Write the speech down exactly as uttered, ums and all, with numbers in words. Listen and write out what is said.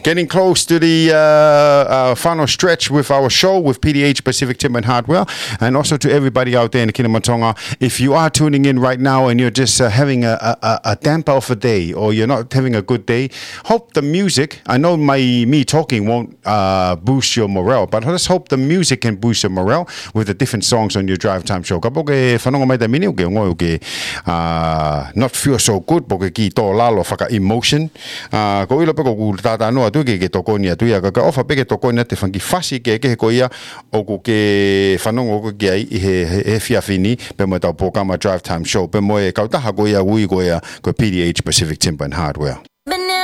getting close to the uh, uh, final stretch with our show with P D H Pacific Timber and Hardware, and also to everybody out there in Kinamatonga. If you are tuning in right now and you're just uh, having a, a, a damper of a day, or you're not having a good day, hope the music, I know my me talking won't uh, boost your morale, but let's hope the music can boost your morale with the different songs on your drive time show. Kapoke whanonga mai ta mini o ke ngoi o ke uh, not feel so good, poke ki tō lalo whaka emotion. Uh, ko ilo pe ko ku tata noa tu ke ke toko nia tu ia ka ka ofa pe ke toko nia te whangi whasi ke ke ko ia o ku ke whanonga o ke ai he, he, he whiawhini pe mo tau pōkama drive time show pe mo e kautaha ko ia ui ko ia ko P D H Pacific Timber and Hardware.